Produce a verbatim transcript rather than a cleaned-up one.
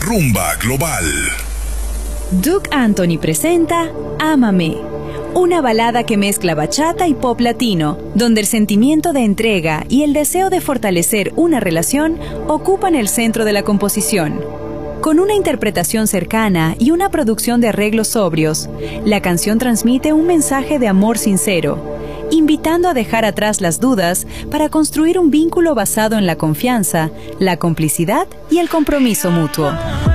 Rumba Global. Duke Anthony presenta Ámame, una balada que mezcla bachata y pop latino, donde el sentimiento de entrega y el deseo de fortalecer una relación ocupan el centro de la composición. Con una interpretación cercana y una producción de arreglos sobrios, la canción transmite un mensaje de amor sincero, invitando a dejar atrás las dudas para construir un vínculo basado en la confianza, la complicidad y el compromiso mutuo.